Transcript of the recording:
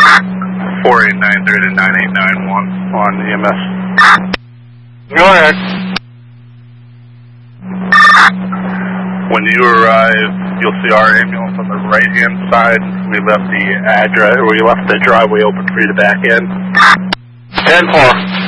4893 to 9891 on EMS. Go ahead. When you arrive, you'll see our ambulance on the right-hand side. We left the driveway open for you to back in. 10-4.